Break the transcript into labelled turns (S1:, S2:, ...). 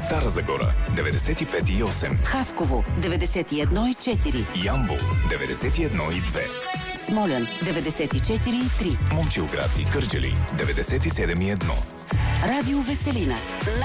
S1: Стара Загора 95,8,
S2: Хасково 91,4,
S1: Ямбол 91,2,
S2: Смолян 94,3,
S1: Момчилград и Кърджали 97,1.
S2: Радио Веселина.